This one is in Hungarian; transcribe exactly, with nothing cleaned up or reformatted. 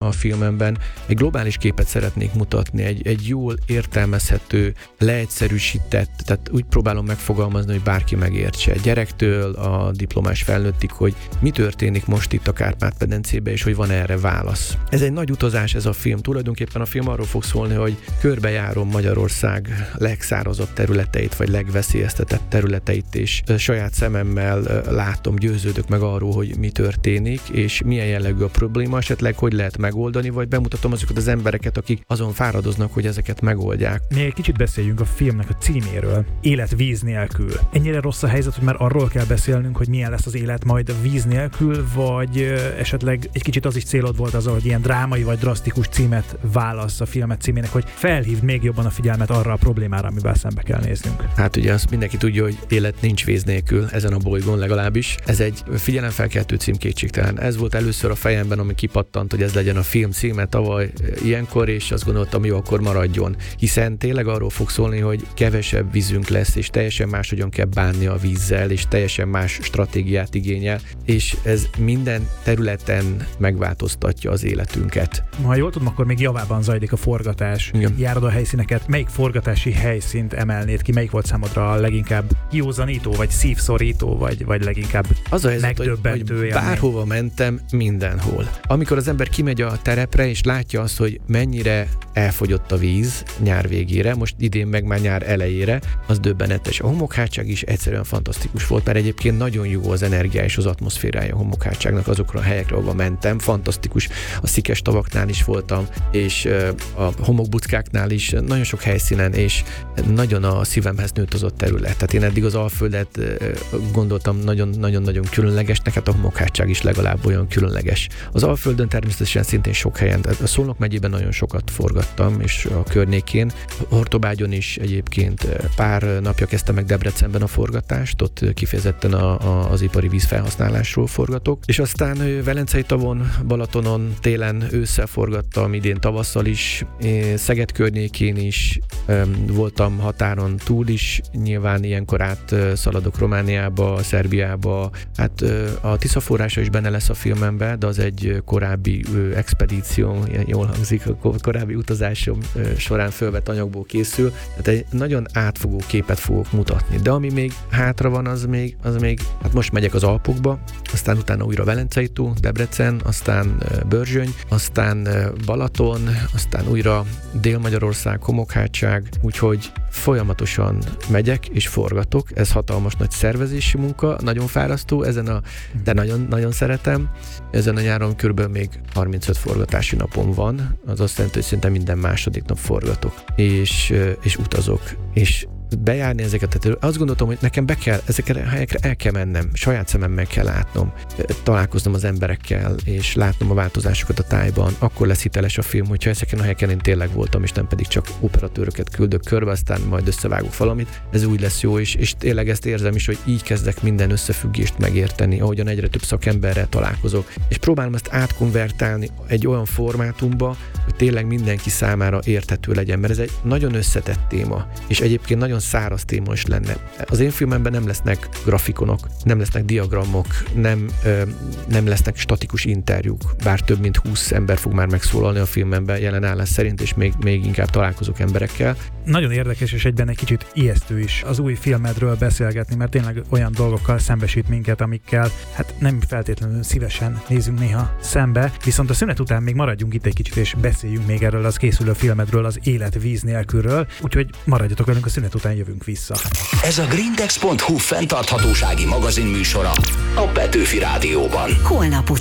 a filmemben. Egy globális képet szeretnék mutatni, egy, egy jól értelmezhető, leegyszerűsített, tehát úgy próbálom megfogalmazni, hogy bárki megértse. Gyerektől a diplomás felnőttig, hogy mi történik most itt a Kárpát-medencében, és hogy van erre válasz. Ez egy nagy utazás ez a film. Tulajdonképpen a film arról fog szólni, hogy körbejárom Magyarország legszárazabb területeit, vagy legveszélyeztetett területeit, és saját szememmel látom, győződök meg arról, hogy mi történik, és milyen jellegű a probléma, esetleg hogy lehet megoldani, vagy bemutatom azokat az embereket, akik azon fáradoznak, hogy ezeket megoldják. Még egy kicsit beszéljünk a filmnek a címéről. Élet víz nélkül. Ennyire rossz a helyzet, hogy már arról kell beszélnünk, hogy milyen lesz az élet majd a víz nélkül, vagy esetleg egy kicsit az is célod volt az, hogy ilyen drámai vagy drasztikus címet válasz a filmet címének, hogy felhívd még jobban a figyelmet arra a problémára, amivel szembe kell néznünk. Hát ugye azt mindenki tudja, hogy élet nincs víz nélkül, ezen a bolygón legalábbis. Ez egy figyelemfelkeltő cím, kétségtelen. Ez volt először a fejemben, ami kipattant, hogy ez legyen a film címe tavaly ilyenkor, és azt gondoltam, jó, akkor maradjon. Hiszen tényleg arról fog szólni, hogy kevesebb vízünk lesz, és teljesen máshogyan kell bánni a vízzel, és teljesen más stratégiát igényel, és ez minden területen megváltoztatja az életünket. Ha jól tudom, akkor még javában zajlik a forgatás. Igen. Járod a helyszíneket. Melyik forgatási helyszínt emelnéd ki? Melyik volt számodra a leginkább józanító, vagy szívszorító, vagy, vagy leginkább az a helyzet, megdöbbentő hogy, hogy bárhova mentem, mindenhol. Amikor az ember kimegy a terepre, és látja azt, hogy mennyire elfogyott a víz nyár végére, most idén meg már nyár elejére, az döbbenetes. A homokhátság is egyszerűen fantasztikus volt, mert egyébként nagyon jó az energia és az atmoszférája a homokhátságnak azokra a helyekre, ahova mentem. Fantasztikus. A szikes tavaknál is voltam, és a homokbuckáknál is, nagyon sok helyszínen, és nagyon a szívemhez nőtt az ott terület. Tehát én eddig az Alföldet gondoltam nagyon-nagyon különlegesnek, hát a homokhátság is legalább olyan különleges. Az Alföldön természetesen szintén sok helyen, a Szolnok megyében nagyon sokat forgattam, és a környékén, Hortobágyon is egyébként pár napja kezdtem meg Debrecenben a forgatást, ott kifejezetten a, a, az ipari vízfelhasználásról forgatok, és aztán Velencei tavon, Balatonon, télen, ősszel forgattam, idén tavasszal is, Szeged környékén is, voltam határon túl is, nyilván ilyenkor át szaladok Romániába, Szerbiába, hát a Tisza forrása is benne lesz a filmemben, de az egy korábbi expedíció, jól hangzik, a korábbi utazásom során fölvett anyagból készül, tehát egy nagyon átfogó képet fogok mutatni, de ami még hátra van, az még, az még, hát most megyek az Alpokba, aztán utána újra Velencei tó, Debrecen, aztán Börzsöny, aztán Balaton, aztán újra Dél-Magyarország, homokhátság, úgyhogy folyamatosan megyek és forgatok, ez hatalmas nagy szervezési munka, nagyon fárasztó, ezen a, de nagyon, nagyon szeretem. Ezen a nyáron körülbelül még harmincöt forgatási napom van, az azt jelenti, hogy szinte minden második nap forgatok, és, és utazok, és bejárni ezeket, tehát azt gondoltam, hogy nekem be kell, ezekre a helyekre el kell mennem, saját szememmel kell látnom, találkoznom az emberekkel, és látnom a változásokat a tájban, akkor lesz hiteles a film, hogyha ezeken a helyeken én tényleg voltam, és nem pedig csak operatőröket küldök körbe, aztán majd összevágok valamit, ez úgy lesz jó, és, és tényleg ezt érzem is, hogy így kezdek minden összefüggést megérteni, ahogyan egyre több szakemberrel találkozok, és próbálom ezt átkonvertálni egy olyan formátumba, hogy tényleg mindenki számára érthető legyen, mert ez egy nagyon összetett téma, és egyébként nagyon száraz téma is lenne. Az én filmemben nem lesznek grafikonok, nem lesznek diagramok, nem, ö, nem lesznek statikus interjúk, bár több mint húsz ember fog már megszólalni a filmemben jelen állás szerint, és még, még inkább találkozok emberekkel. Nagyon érdekes, és egyben egy kicsit ijesztő is az új filmedről beszélgetni, mert tényleg olyan dolgokkal szembesít minket, amikkel hát nem feltétlenül szívesen nézünk néha szembe, viszont a szünet után még maradjunk itt egy kicsit, és beszéljünk még erről az készülő filmedről, az Élet víz nélkülről, úgyhogy maradjatok velünk, a szünet után jövünk vissza. Ez a grindex pont hu fenntarthatósági magazin műsora a Petőfi Rádióban. Holnap